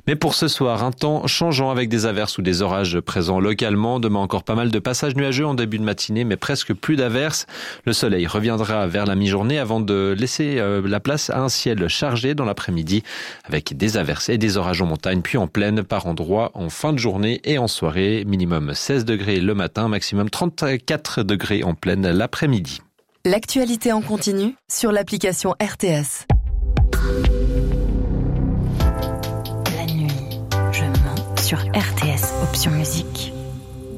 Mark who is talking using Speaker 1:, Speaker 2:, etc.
Speaker 1: Mais pour ce soir, un temps changeant avec des averses ou des orages présents localement. Demain encore pas mal de passages nuageux en début de matinée, mais presque plus d'averses. Le soleil reviendra vers la mi-journée avant de laisser la place à un ciel chargé dans l'après-midi avec des averses et des orages en montagne, puis en plaine par endroits en fin de journée et en soirée. Minimum 16 degrés le matin, maximum 34 degrés en plaine l'après-midi.
Speaker 2: L'actualité en continu sur l'application RTS.
Speaker 3: La nuit, je mens sur RTS Option Musique.